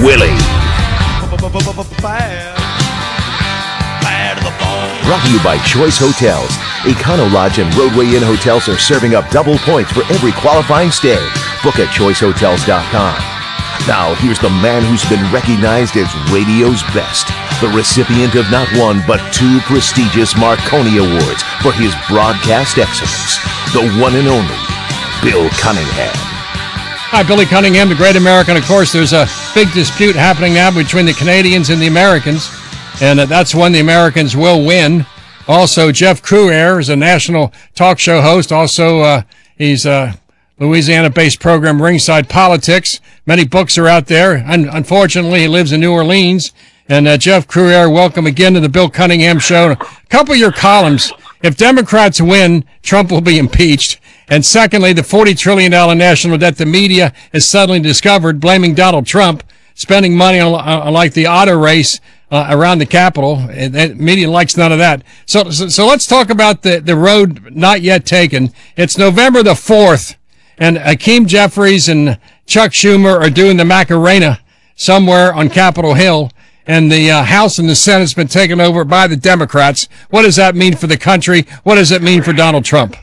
Willie. Bad to the bone. Brought to you by Choice Hotels. Econo Lodge and Roadway Inn hotels are serving up double points for every qualifying stay. Book at choicehotels.com. Now, here's the man who's been recognized as radio's best, the recipient of not one but two prestigious Marconi Awards for his broadcast excellence, the one and only Bill Cunningham. Hi, Billy Cunningham, the great American. Of course, there's a big dispute happening now between the Canadians and the Americans, and that's when the Americans will win. Also, Jeff Crouere is a national talk show host. Also, he's a Louisiana-based program, Ringside Politics. Many books are out there. Unfortunately, he lives in New Orleans. And Jeff Crouere, welcome again to the Bill Cunningham Show. A couple of your columns. If Democrats win, Trump will be impeached. And secondly, the $40 trillion national debt the media has suddenly discovered, blaming Donald Trump, spending money on like the auto race around the Capitol. The media likes none of that. So let's talk about the road not yet taken. It's November the 4th, and Hakeem Jeffries and Chuck Schumer are doing the Macarena somewhere on Capitol Hill, and the House and the Senate's been taken over by the Democrats. What does that mean for the country? What does it mean for Donald Trump?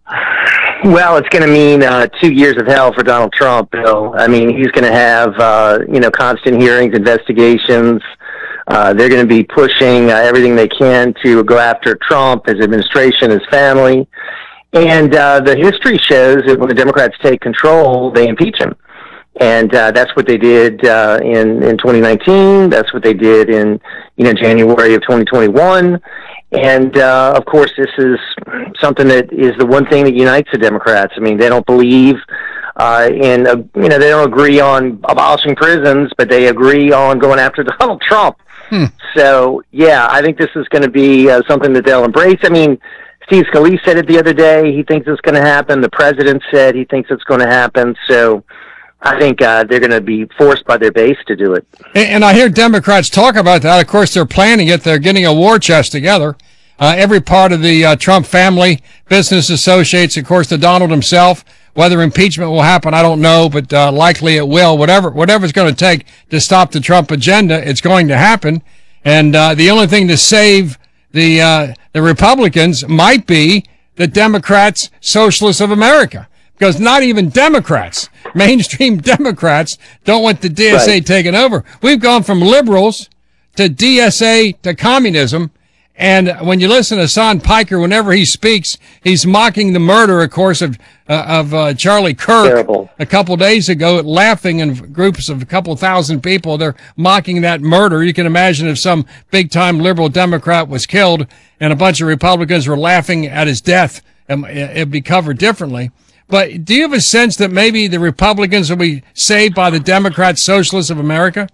Well, it's going to mean 2 years of hell for Donald Trump, Bill. I mean, he's going to have, constant hearings, investigations. They're going to be pushing everything they can to go after Trump, his administration, his family. And the history shows that when the Democrats take control, they impeach him. And that's what they did in 2019. That's what they did in January of 2021. And of course, this is something that is the one thing that unites the Democrats. I mean, they don't believe they don't agree on abolishing prisons, but they agree on going after Donald Trump. So, yeah, I think this is going to be something that they'll embrace. I mean, Steve Scalise said it the other day. He thinks it's going to happen. The president said he thinks it's going to happen. So I think they're going to be forced by their base to do it. And I hear Democrats talk about that. Of course, they're planning it. They're getting a war chest together. Every part of the Trump family, business associates, of course, the Donald himself. Whether impeachment will happen, I don't know, but likely it will. Whatever it's going to take to stop the Trump agenda, it's going to happen. And the only thing to save the Republicans might be the Democrats, Socialists of America. Because not even Democrats, mainstream Democrats, don't want the DSA taken over. We've gone from liberals to DSA to communism. And when you listen to Hassan Piker, whenever he speaks, he's mocking the murder, of course, of Charlie Kirk. Terrible. A couple of days ago, laughing in groups of a couple thousand people. They're mocking that murder. You can imagine if some big-time liberal Democrat was killed and a bunch of Republicans were laughing at his death, it'd be covered differently. But do you have a sense that maybe the Republicans will be saved by the Democrats, Socialists of America?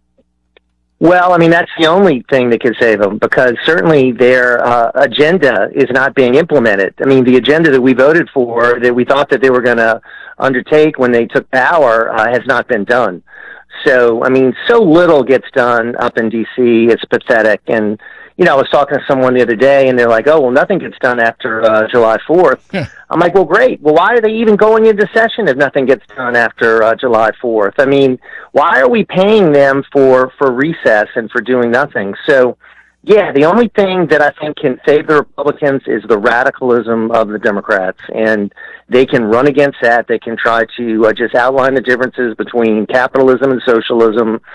Well, I mean, that's the only thing that could save them, because certainly their agenda is not being implemented. I mean, the agenda that we voted for, that we thought that they were going to undertake when they took power, has not been done. So, I mean, so little gets done up in D.C., it's pathetic. And, I was talking to someone the other day, and they're like, oh, well, nothing gets done after July 4th. Yeah. I'm like, well, great. Well, why are they even going into session if nothing gets done after July 4th? I mean, why are we paying them for recess and for doing nothing? So, yeah, the only thing that I think can save the Republicans is the radicalism of the Democrats, and they can run against that. They can try to just outline the differences between capitalism and socialism,